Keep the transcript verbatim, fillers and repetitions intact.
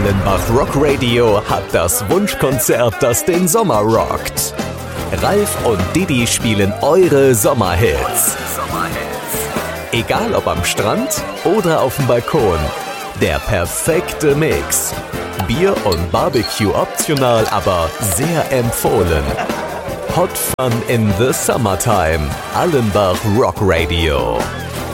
Allenbach Rock Radio hat das Wunschkonzert, das den Sommer rockt. Ralf und Didi spielen eure Sommerhits. Egal ob am Strand oder auf dem Balkon. Der perfekte Mix. Bier und Barbecue optional, aber sehr empfohlen. Hot Fun in the Summertime. Allenbach Rock Radio.